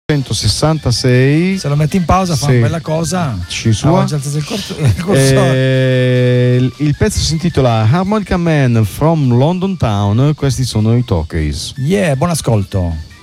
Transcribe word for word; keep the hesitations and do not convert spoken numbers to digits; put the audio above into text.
centosessantasei. Se lo metti in pausa fa sì. una bella cosa. Ci sua. Ah, già alzato il corso- il cursore. Eh, il- il pezzo si intitola Harmonica Man from London Town. Questi sono i Talkies. Yeah, buon ascolto.